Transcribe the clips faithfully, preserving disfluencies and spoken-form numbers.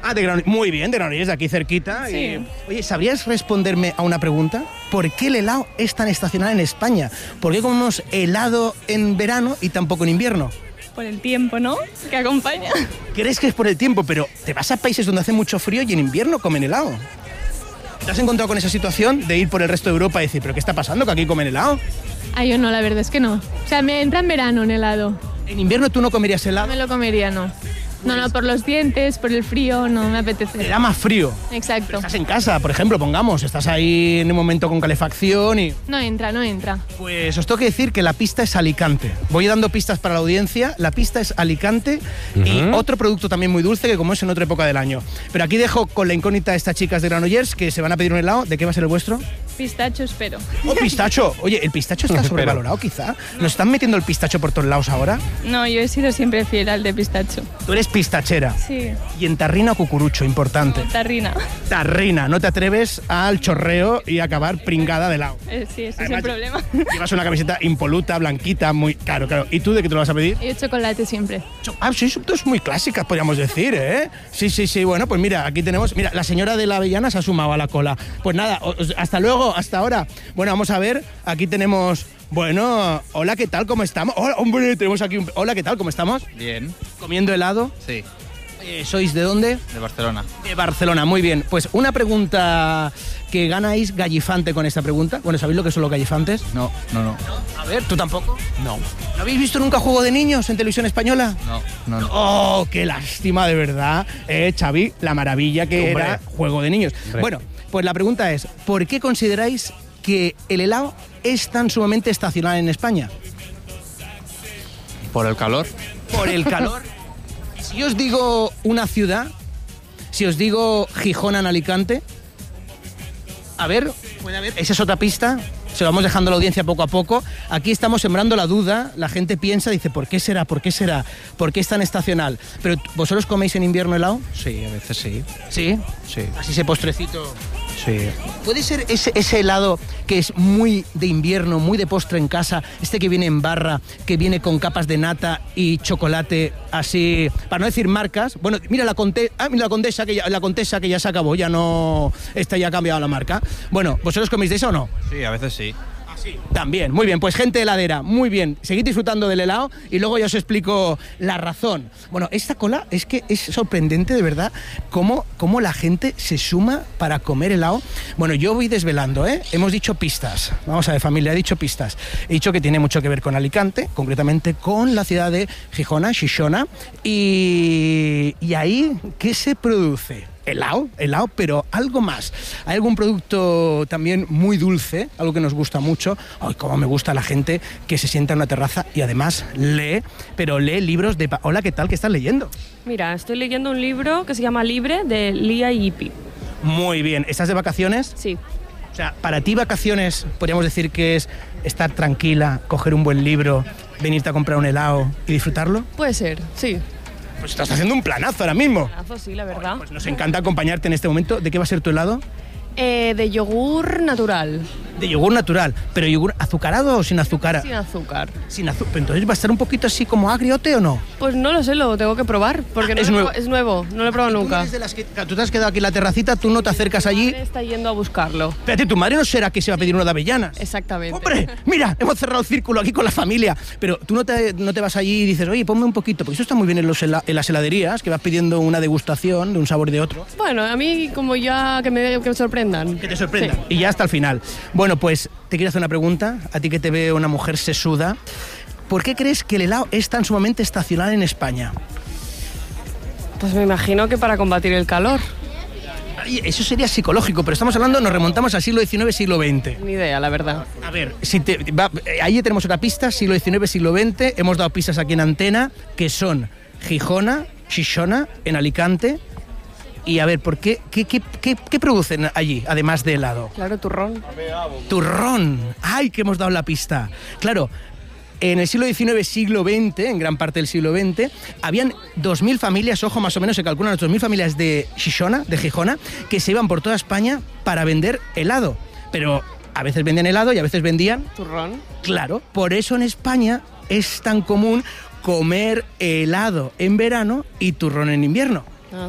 Ah, de Granollers. Muy bien, de Granollers, de aquí cerquita. Sí. Y, oye, ¿sabrías responderme a una pregunta? ¿Por qué el helado es tan estacional en España? ¿Por qué comemos helado en verano y tampoco en invierno? Por el tiempo, ¿no? Que acompaña. ¿Crees que es por el tiempo? Pero te vas a países donde hace mucho frío y en invierno comen helado. ¿Te has encontrado con esa situación de ir por el resto de Europa y decir, ¿pero qué está pasando? ¿Que aquí comen helado? Ah, yo no, la verdad es que no. O sea, me entra en verano en helado. ¿En invierno tú no comerías helado? No me lo comería, no. No, no, por los dientes, por el frío, no me apetece. Te da más frío. Exacto. Pero estás en casa, por ejemplo, pongamos, estás ahí en un momento con calefacción y... No entra, no entra. Pues os tengo que decir que la pista es Alicante. Voy dando pistas para la audiencia. La pista es Alicante uh-huh. y otro producto también muy dulce que como es en otra época del año. Pero aquí dejo con la incógnita a estas chicas de Granollers que se van a pedir un helado. ¿De qué va a ser el vuestro? Pistacho, espero. ¡Oh, pistacho! Oye, ¿el pistacho está sobrevalorado quizá? ¿Nos están metiendo el pistacho por todos lados ahora? No, yo he sido siempre fiel al de pistacho. Tú eres pistachera. Sí. ¿Y en tarrina o cucurucho? Importante. No, tarrina. Tarrina. No te atreves al chorreo y acabar pringada de helado. Eh, sí, ese Además, es el problema. Llevas una camiseta impoluta, blanquita, muy... Claro, claro. ¿Y tú de qué te lo vas a pedir? Yo chocolate siempre. Ah, sí, son dos muy clásicas, podríamos decir, ¿eh? Sí, sí, sí. Bueno, pues mira, aquí tenemos... Mira, la señora de la avellana se ha sumado a la cola. Pues nada, os, hasta luego, hasta ahora. Bueno, vamos a ver. Aquí tenemos... Bueno, hola, ¿qué tal? ¿Cómo estamos? Hola, hombre, tenemos aquí un... Hola, ¿qué tal? ¿Cómo estamos? Bien. ¿Comiendo helado? Sí. Eh, ¿Sois de dónde? De Barcelona. De Barcelona, muy bien. Pues una pregunta que ganáis gallifante con esta pregunta. Bueno, ¿sabéis lo que son los gallifantes? No, no, no. A ver, ¿tú tampoco? No. ¿No habéis visto nunca Juego de Niños en televisión española? No, no, no. ¡Oh, qué lástima, de verdad! Eh, Xavi, la maravilla que Hombre. era Juego de Niños. Hombre. Bueno, pues la pregunta es, ¿por qué consideráis que el helado es tan sumamente estacional en España? ¿Por el calor? Por el calor. Si os digo una ciudad, si os digo Gijona en Alicante, a ver, puede haber, esa es otra pista, se lo vamos dejando a la audiencia poco a poco. Aquí estamos sembrando la duda, la gente piensa, dice, ¿por qué será? ¿Por qué será? ¿Por qué es tan estacional? Pero, ¿vosotros coméis en invierno helado? Sí, a veces sí. ¿Sí? Sí. Así ese postrecito... Sí. ¿Puede ser ese, ese helado que es muy de invierno, muy de postre en casa, este que viene en barra, que viene con capas de nata y chocolate así, para no decir marcas? Bueno, mira la, conte ah, mira la condesa que ya, la contesa que ya se acabó, ya no, esta ya ha cambiado la marca. Bueno, ¿vosotros coméis de eso o no? Sí, a veces sí. También, muy bien, pues gente heladera, muy bien, seguid disfrutando del helado y luego ya os explico la razón. Bueno, esta cola es que es sorprendente de verdad cómo, cómo la gente se suma para comer helado. Bueno, yo voy desvelando, ¿eh? Hemos dicho pistas, vamos a ver familia, he dicho pistas. He dicho que tiene mucho que ver con Alicante, concretamente con la ciudad de Gijona, Xixona, y, y ahí, ¿qué se produce? Helado, helado, pero algo más. Hay algún producto también muy dulce, algo que nos gusta mucho. Ay, cómo me gusta la gente que se sienta en una terraza y además lee, pero lee libros de... Hola, ¿qué tal? ¿Qué estás leyendo? Mira, estoy leyendo un libro que se llama Libre, de Lía y Ipi. Muy bien. ¿Estás de vacaciones? Sí. O sea, para ti vacaciones podríamos decir que es estar tranquila, coger un buen libro, venirte a comprar un helado y disfrutarlo. Puede ser, sí. Pues estás haciendo un planazo ahora mismo. Planazo, sí, la verdad. Pues nos encanta acompañarte en este momento. ¿De qué va a ser tu helado? Eh, de yogur natural. De yogur natural, pero yogur azucarado o sin azúcar. Sin azúcar. Sin azúcar. Entonces va a estar un poquito así como agriote o no. Pues no lo sé, lo tengo que probar, porque Ah, no es lo he nuevo. proba- es nuevo, no lo he probado Tú nunca. eres de las que- tú te has quedado aquí en la terracita, tú no te acercas allí. Mi madre está yendo a buscarlo. Espérate, tu madre no será que se va a pedir uno de avellanas. Exactamente. ¡Hombre! Mira, hemos cerrado el círculo aquí con la familia. Pero tú no te, no te vas allí y dices, oye, ponme un poquito, porque eso está muy bien en, los hela- en las heladerías, que vas pidiendo una degustación de un sabor y de otro. Bueno, a mí como ya que me, que me sorprendan. Que te sorprenda. Sí. Y ya hasta el final. Bueno, pues te quiero hacer una pregunta, a ti que te veo una mujer sesuda. ¿Por qué crees que el helado es tan sumamente estacional en España? Pues me imagino que para combatir el calor. Ay, eso sería psicológico, pero estamos hablando, nos remontamos al siglo diecinueve, siglo veinte. Ni idea, la verdad. A ver, si te, va, ahí tenemos otra pista, siglo diecinueve, siglo veinte. Hemos dado pistas aquí en antena, que son Gijona, Xixona, en Alicante. Y a ver, ¿por qué, qué, qué, qué, qué producen allí, además de helado? Claro, turrón. Turrón. ¡Ay, que hemos dado la pista! Claro, en el siglo diecinueve, siglo veinte, en gran parte del siglo veinte, habían dos mil familias, ojo, más o menos se calculan dos mil familias de Xixona, de Gijona, que se iban por toda España para vender helado. Pero a veces vendían helado y a veces vendían... Turrón. Claro, por eso en España es tan común comer helado en verano y turrón en invierno. Ah.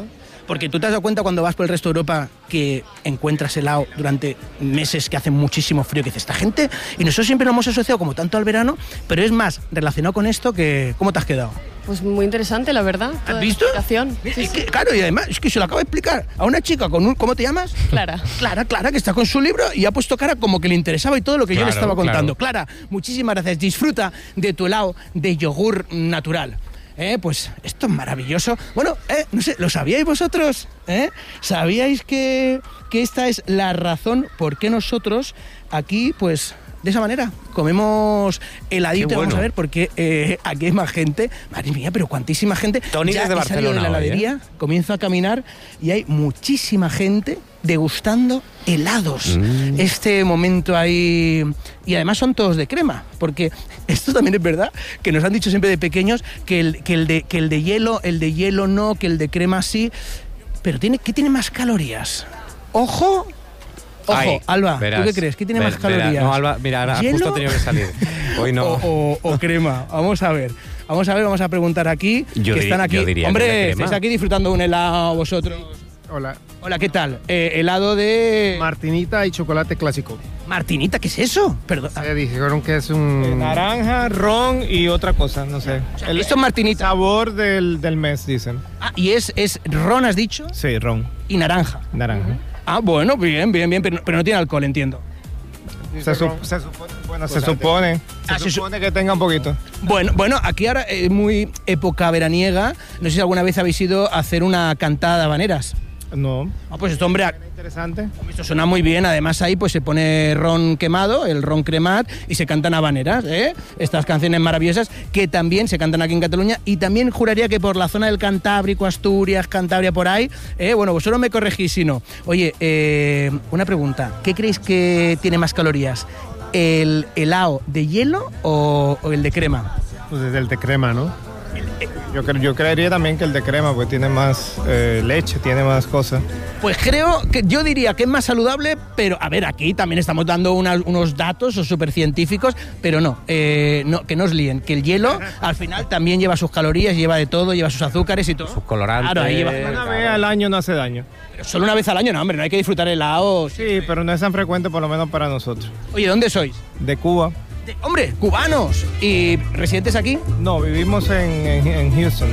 Porque tú te has dado cuenta cuando vas por el resto de Europa que encuentras helado durante meses que hace muchísimo frío, que dices, esta gente, y nosotros siempre lo hemos asociado como tanto al verano, pero es más relacionado con esto que... ¿Cómo te has quedado? Pues muy interesante, la verdad. ¿Has visto? Sí, Es sí. que, claro, y además, es que se lo acabo de explicar a una chica con un... ¿Cómo te llamas? Clara. Clara, Clara, que está con su libro y ha puesto cara como que le interesaba y todo lo que yo le Claro, estaba contando. claro. Clara, muchísimas gracias. Disfruta de tu helado de yogur natural. Eh, pues esto es maravilloso. Bueno, eh, no sé, ¿lo sabíais vosotros? ¿Eh? ¿Sabíais que, que esta es la razón por qué nosotros aquí, pues, de esa manera, comemos heladito? Qué bueno. Vamos a ver, porque eh, aquí hay más gente. Madre mía, pero cuantísima gente. Tony Ya desde he salido de la Barcelona hoy, heladería, comienzo a caminar y hay muchísima gente degustando helados. Mm. Este momento ahí... Y además son todos de crema, porque esto también es verdad, que nos han dicho siempre de pequeños que el, que el, de, que el de hielo, el de hielo no, que el de crema sí. Pero tiene, ¿qué tiene más calorías? Ojo... Ojo, Ay, Alba, verás, ¿tú qué crees? ¿Qué tiene ver- más calorías? verás. No, Alba, mira, ahora ¿Hielo justo ha tenido que salir. Hoy no. O, o- o crema. Vamos a ver. Vamos a ver, vamos a preguntar aquí. Yo que diri- están aquí. yo diría que Hombre, de crema. estáis aquí disfrutando de un helado vosotros. Hola. Hola, ¿qué tal? Eh, helado de... Martinita y chocolate clásico. Martinita, ¿qué es eso? Perdón. Se dijeron que es un... Naranja, ron y otra cosa, no sé. El, esto es Martinita. sabor del, del mes, dicen. Ah, y es, es ron, has dicho, Sí, ron, y naranja. naranja. Ah, bueno, bien, bien, bien, pero, pero no tiene alcohol, entiendo. Se, sup- se supone, bueno, se supone, Ah, se se su- supone que tenga un poquito. Bueno, bueno, aquí ahora es muy época veraniega. No sé si alguna vez habéis ido a hacer una cantada de habaneras. No, Ah, pues esto, hombre, interesante. esto suena muy bien. Además ahí pues se pone ron quemado, el ron cremat, y se cantan habaneras, ¿eh? Estas canciones maravillosas que también se cantan aquí en Cataluña, y también juraría que por la zona del Cantábrico, Asturias, Cantabria, por ahí, ¿eh? Bueno, vosotros me corregís si no. Oye, eh, una pregunta. ¿Qué creéis que tiene más calorías? ¿El helado de hielo o, o el de crema? Pues es el de crema, ¿no? Yo, cre- yo creería también que el de crema, pues tiene más eh, leche, tiene más cosas. Pues creo que yo diría que es más saludable, pero a ver, aquí también estamos dando una- unos datos súper científicos, pero no, eh, no, que no os líen, que el hielo al final también lleva sus calorías, lleva de todo, lleva sus azúcares y todo. Sus colorantes. Claro, ahí lleva. Una vez al año no hace daño. Pero solo una vez al año, no, hombre, no hay que disfrutar helado. Sí, pero no es tan frecuente por lo menos para nosotros. Oye, ¿dónde sois? De Cuba. De- hombre, cubanos. ¿Y residentes aquí? No, vivimos en, en, en Houston.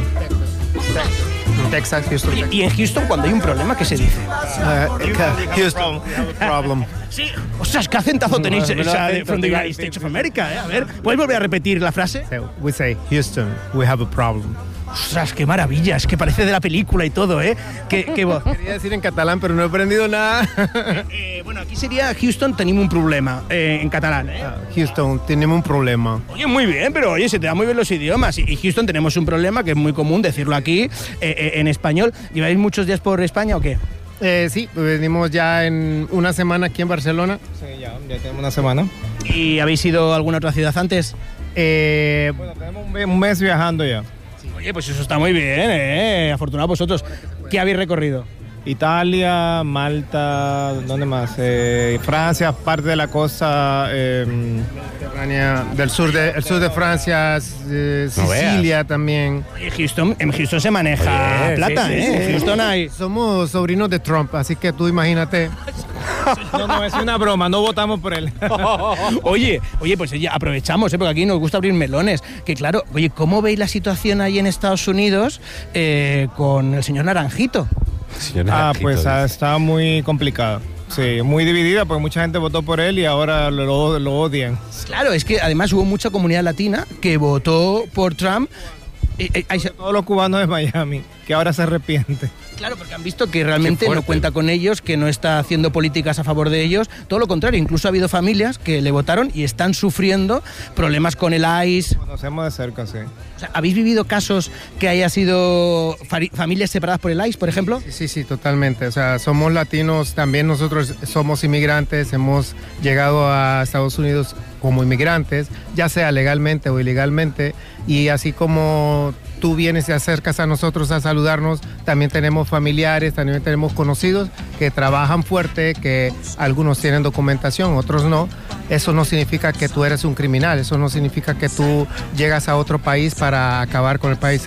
En Texas, Houston. Oye, y en Houston cuando hay un problema, ¿qué se dice? Uh, Houston, we have a problem. Sí. Ostras, ¿qué acentazo tenéis no, no, esa de acento, from the sí, United sí, States sí, of America? eh? A ver, ¿puedes volver a repetir la frase? So we say, Houston, we have a problem. Ostras, qué maravilla, es que parece de la película y todo, ¿eh? Qué, qué voz. Quería decir en catalán, pero no he aprendido nada. Eh, bueno, aquí sería Houston, tenemos un problema, eh, en catalán, ¿eh? Ah, Houston, tenemos un problema. Oye, muy bien, pero oye, se te dan muy bien los idiomas. Y y Houston tenemos un problema que es muy común decirlo aquí, eh, eh, en español. ¿Lleváis muchos días por España o qué? Eh, sí, venimos ya en una semana aquí en Barcelona. Sí, ya, ya tenemos una semana. ¿Y habéis ido a alguna otra ciudad antes? Eh, Bueno, tenemos un mes- un mes viajando ya. Oye, pues eso está muy bien, ¿eh? Afortunados vosotros. ¿Qué habéis recorrido? Italia, Malta, ¿dónde más? Eh, Francia, parte de la costa. eh, Mediterránea, del sur de, el sur de Francia, eh, No Sicilia también. Oye, Houston, en Houston se maneja Oye, plata, sí, sí, ¿eh? sí. En Houston hay... Somos sobrinos de Trump, así que tú imagínate. no, no, es una broma, no votamos por él. Oye, oye, pues ya aprovechamos, ¿eh? Porque aquí nos gusta abrir melones. Que claro, oye, ¿cómo veis la situación ahí en Estados Unidos eh, con el señor Naranjito? Señor Ah, Naranjito, pues ah, dice. está muy complicada. Sí, muy dividida porque mucha gente votó por él y ahora lo, lo odian. Claro, es que además hubo mucha comunidad latina que votó por Trump. Eh, eh, hay- Todos los cubanos de Miami, que ahora se arrepiente. Claro, porque han visto que realmente Qué no fuerte. cuenta con ellos, que no está haciendo políticas a favor de ellos. Todo lo contrario, incluso ha habido familias que le votaron y están sufriendo problemas con el I C E. Conocemos de cerca, sí. O sea, ¿habéis vivido casos que haya sido fari- familias separadas por el I C E, por ejemplo? Sí, sí, sí, totalmente. O sea, somos latinos, también nosotros somos inmigrantes, hemos llegado a Estados Unidos como inmigrantes, ya sea legalmente o ilegalmente, y así como tú vienes y te acercas a nosotros a saludarnos, también tenemos familiares, también tenemos conocidos que trabajan fuerte, que algunos tienen documentación, otros no. Eso no significa que tú eres un criminal, eso no significa que tú llegas a otro país para acabar con el país.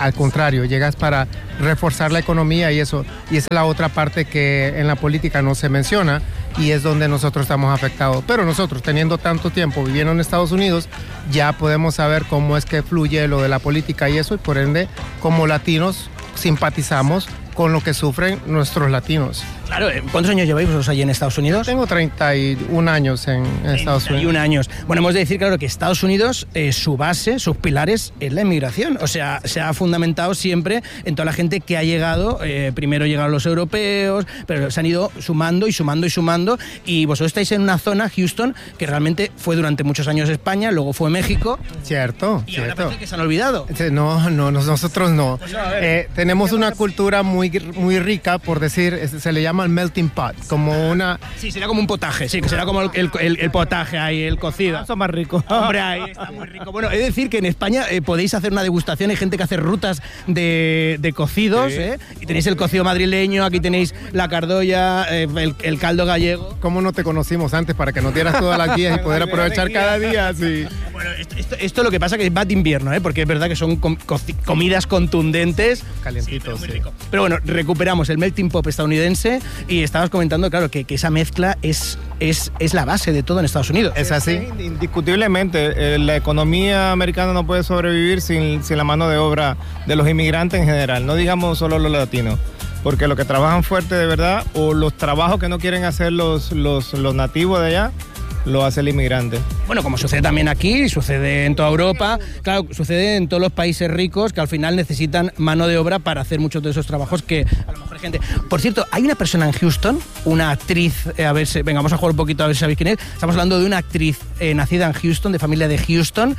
al contrario, llegas para reforzar la economía y eso. Y esa es la otra parte que en la política no se menciona y es donde nosotros estamos afectados. Pero nosotros, teniendo tanto tiempo viviendo en Estados Unidos, ya podemos saber cómo es que fluye lo de la política y eso, y por ende, como latinos, simpatizamos con lo que sufren nuestros latinos. Claro, ¿cuántos años lleváis vosotros allí en Estados Unidos? Tengo treinta y un años en Estados Unidos. treinta y un años. Bueno, hemos de decir, claro, que Estados Unidos, eh, su base, sus pilares es la inmigración. O sea, se ha fundamentado siempre en toda la gente que ha llegado. Eh, primero llegaron los europeos, pero se han ido sumando y sumando y sumando. Y vosotros estáis en una zona, Houston, que realmente fue durante muchos años España, luego fue México. Cierto, y cierto. ahora parece que se han olvidado. No, no, nosotros no. Pues a ver, eh, tenemos una cultura muy, muy rica, por decir, se le llama el melting pot, como una... Sí, sería como un potaje, sí, que será como el, el, el potaje ahí, el cocido. Eso es más rico. Hombre, ahí está muy rico. Bueno, he de decir que en España eh, podéis hacer una degustación, hay gente que hace rutas de, de cocidos, sí. ¿eh? Y tenéis el cocido madrileño, aquí tenéis la cardolla, eh, el, el caldo gallego. ¿Cómo no te conocimos antes para que nos dieras todas las guías y poder aprovechar cada día? Sí. Bueno, esto, esto, esto lo que pasa que va de invierno, ¿eh? Porque es verdad que son com comidas contundentes. Calientitos, sí, pero, muy rico. Pero bueno, recuperamos el melting pot estadounidense y estabas comentando, claro, que, que esa mezcla es, es, es la base de todo en Estados Unidos. ¿Es así? Sí, indiscutiblemente, eh, la economía americana no puede sobrevivir sin, sin la mano de obra de los inmigrantes en general, no digamos solo los latinos. Porque los que trabajan fuerte de verdad, o los trabajos que no quieren hacer los, los, los nativos de allá, lo hace el inmigrante. Bueno, como sucede también aquí, sucede en toda Europa, claro, sucede en todos los países ricos que al final necesitan mano de obra para hacer muchos de esos trabajos que a lo mejor hay gente... Por cierto, hay una persona en Houston, una actriz, eh, a ver si... Venga, vamos a jugar un poquito a ver si sabéis quién es. Estamos hablando de una actriz eh, nacida en Houston, de familia de Houston,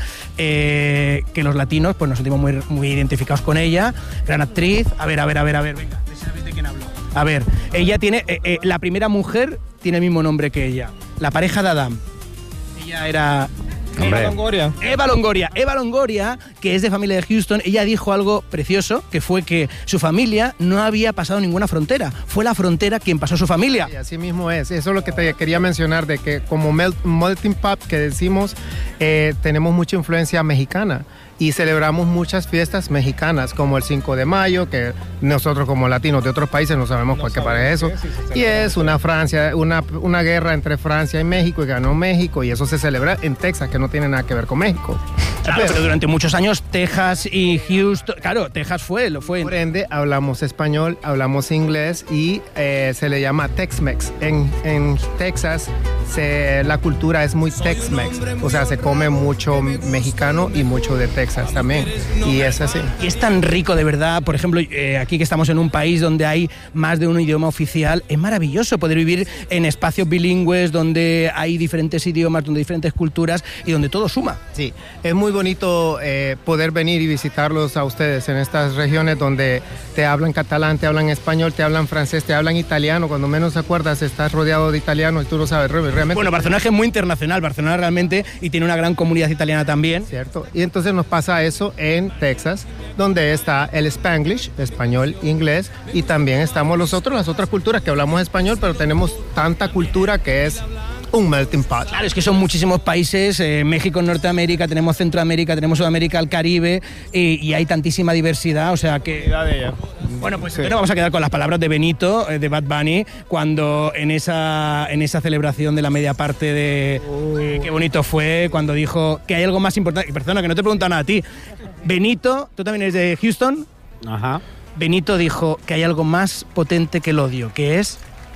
eh, que los latinos pues nos sentimos muy, muy identificados con ella. Gran actriz. A ver, a ver, a ver, a ver, venga, a ver si sabéis de quién hablo. A ver, ella tiene... Eh, eh, la primera mujer tiene el mismo nombre que ella. La pareja de Adán. Ella era... Eva Longoria. Eva Longoria. Eva Longoria, que es de familia de Houston, ella dijo algo precioso, que fue que su familia no había pasado ninguna frontera. Fue la frontera quien pasó su familia. Y así mismo es. Eso es lo que te quería mencionar, de que como melting pot que decimos, eh, tenemos mucha influencia mexicana. Y celebramos muchas fiestas mexicanas, como el cinco de mayo, que nosotros como latinos de otros países no sabemos por qué para eso. Y es una Francia, una, una guerra entre Francia y México, y ganó México, y eso se celebra en Texas, que no tiene nada que ver con México. Claro, pero durante muchos años Texas y Houston, claro, Texas fue, lo fue. Por ende, hablamos español, hablamos inglés y eh, se le llama Tex-Mex. En, en Texas se, la cultura es muy Tex-Mex, o sea, se come mucho mexicano y mucho de Texas también, y es así. Y es tan rico, de verdad, por ejemplo, eh, aquí que estamos en un país donde hay más de un idioma oficial, es maravilloso poder vivir en espacios bilingües, donde hay diferentes idiomas, donde hay diferentes culturas y donde todo suma. Sí, es muy bonito eh, poder venir y visitarlos a ustedes en estas regiones donde te hablan catalán, te hablan español, te hablan francés, te hablan italiano. Cuando menos te acuerdas, estás rodeado de italianos y tú lo sabes realmente. Bueno, Barcelona es muy internacional, Barcelona realmente, y tiene una gran comunidad italiana también. Cierto, y entonces nos pasa eso en Texas, donde está el Spanglish, español, inglés, y también estamos los otros, las otras culturas que hablamos español, pero tenemos tanta cultura que es un melting pot. Claro, es que son muchísimos países, eh, México, Norteamérica, tenemos Centroamérica, tenemos Sudamérica, el Caribe, eh, y hay tantísima diversidad, o sea que... Bueno, pues sí. Pero vamos a quedar con las palabras de Benito, eh, de Bad Bunny, cuando en esa, en esa celebración de la media parte de... Uh. Eh, qué bonito fue, cuando dijo que hay algo más importante... Perdona, que no te preguntan a ti. Benito, ¿tú también eres de Houston? Ajá. Benito dijo que hay algo más potente que el odio, que es...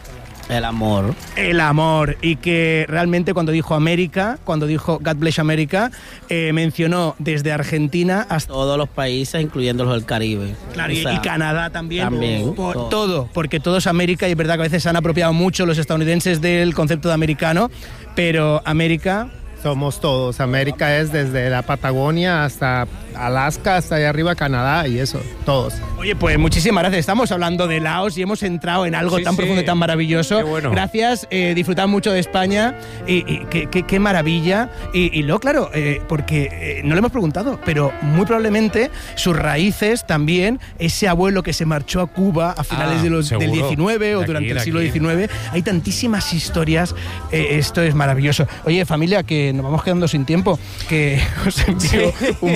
El amor. El amor. Y que realmente cuando dijo América, cuando dijo God Bless America, eh, mencionó desde Argentina hasta... Todos los países, incluyendo los del Caribe. Claro, o sea, y, y Canadá también. También. Por, todo. todo, porque todo es América y es verdad que a veces se han apropiado mucho los estadounidenses del concepto de americano, pero América... Somos todos. América es desde la Patagonia hasta Alaska, hasta allá arriba Canadá y eso, todos. Oye, pues muchísimas gracias. Estamos hablando de Laos y hemos entrado en algo sí, tan sí. profundo y tan maravilloso. Qué bueno. Gracias, eh, disfrutad mucho de España y, y qué, qué, qué maravilla. Y, y luego, claro, eh, porque eh, no le hemos preguntado, pero muy probablemente sus raíces también, ese abuelo que se marchó a Cuba a finales Ah, de los, del seguro. diecinueve o De aquí, durante el de siglo aquí. diecinueve. Hay tantísimas historias. Eh, esto es maravilloso. Oye, familia, que nos vamos quedando sin tiempo, que os envío un besote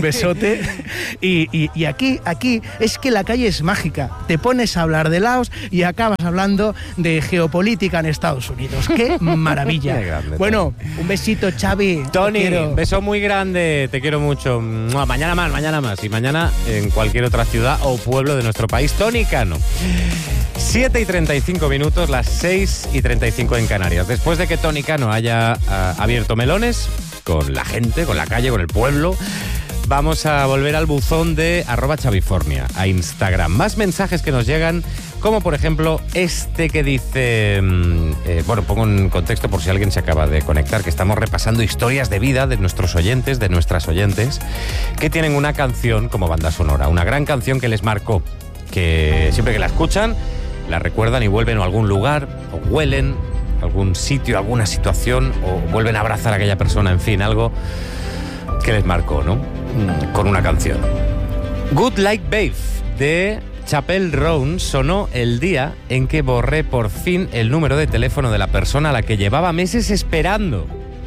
¿vale? Y, y, y aquí, aquí es que la calle es mágica. Te pones a hablar de Laos y acabas hablando de geopolítica en Estados Unidos. ¡Qué maravilla! Qué grande, Bueno, un besito, Xavi. Tony, Te quiero. beso muy grande, te quiero mucho. Mua, mañana más, mañana más. Y mañana en cualquier otra ciudad o pueblo de nuestro país, Tony Cano. siete y treinta y cinco minutos, las seis y treinta y cinco en Canarias. Después de que Tony Cano haya uh, abierto melones con la gente, con la calle, con el pueblo, vamos a volver al buzón de arroba Xavifornia, a Instagram. Más mensajes que nos llegan, como por ejemplo este que dice... Eh, bueno, pongo en contexto por si alguien se acaba de conectar, que estamos repasando historias de vida de nuestros oyentes, de nuestras oyentes, que tienen una canción como banda sonora, una gran canción que les marcó, que siempre que la escuchan, la recuerdan y vuelven a algún lugar, o huelen algún sitio, alguna situación, o vuelven a abrazar a aquella persona, en fin, algo que les marcó, ¿no? Con una canción. Good Like Babe, de Chappell Roan, sonó el día en que borré por fin el número de teléfono de la persona a la que llevaba meses esperando.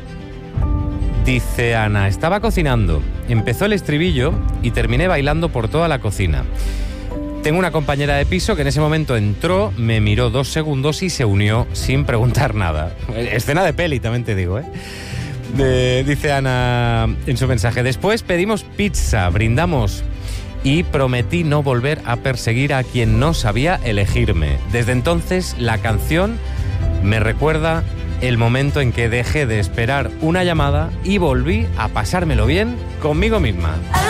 Dice Ana, estaba cocinando, empezó el estribillo y terminé bailando por toda la cocina. Tengo una compañera de piso que en ese momento entró, me miró dos segundos y se unió sin preguntar nada. Escena de peli, también te digo, ¿eh? De, dice Ana en su mensaje. Después pedimos pizza, brindamos y prometí no volver a perseguir a quien no sabía elegirme. Desde entonces, la canción me recuerda el momento en que dejé de esperar una llamada y volví a pasármelo bien conmigo misma.